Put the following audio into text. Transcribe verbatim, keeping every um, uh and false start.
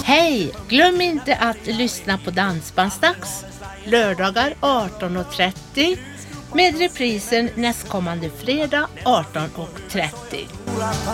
Hej! Glöm inte att lyssna på Dansbandsdags lördagar arton och trettio med reprisen nästkommande fredag arton och trettio.